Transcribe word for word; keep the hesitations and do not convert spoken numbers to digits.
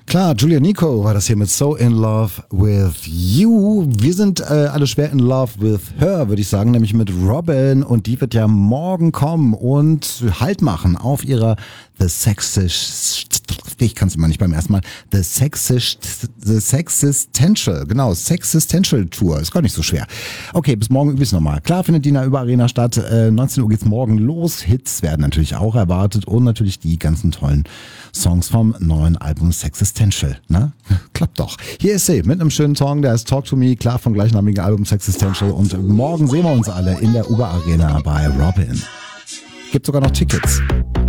Klar, Julia Nico war das hier mit So in Love with You. Wir sind äh, alle schwer in love with her, würde ich sagen, nämlich mit Robin. Und die wird ja morgen kommen und Halt machen auf ihrer The Sexist, ich kann es immer nicht beim ersten Mal, The Sexist, The Sexistential, genau, Sexistential Tour, ist gar nicht so schwer. Okay, bis morgen übe ich es nochmal. Klar findet die in der Über-Arena statt, äh, neunzehn Uhr geht's morgen los, Hits werden natürlich auch erwartet und natürlich die ganzen tollen Songs vom neuen Album Sexistential, ne? Klappt doch. Hier ist sie mit einem schönen Song, der heißt Talk to Me, klar vom gleichnamigen Album Sexistential und morgen sehen wir uns alle in der Über-Arena bei Robin. Gibt sogar noch Tickets.